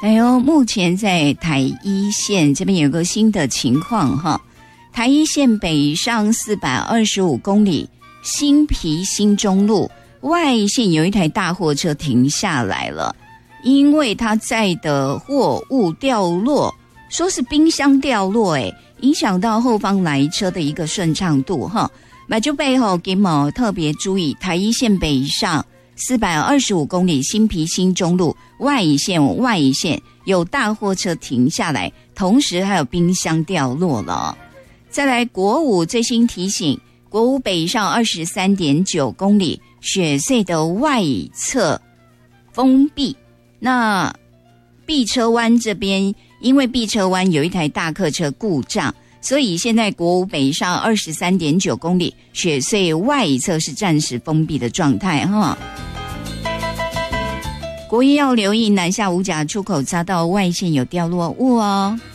哎呦，目前在台一线这边有个新的情况哈，台一线北上425公里，新皮新中路外线有一台大货车停下来了，因为它载的货物掉落，说是冰箱掉落，影响到后方来车的一个顺畅度哈。那就背后给某特别注意，台一线北上425公里，新皮新中路外线有大货车停下来，同时还有冰箱掉落了。再来国五最新提醒，国五北上23.9公里，雪隧的外侧封闭。那碧车湾这边，因为碧车湾有一台大客车故障，所以现在国五北上23.9公里，雪隧外侧是暂时封闭的状态哈。国一要留意南下五甲出口匝道外线有掉落物哦。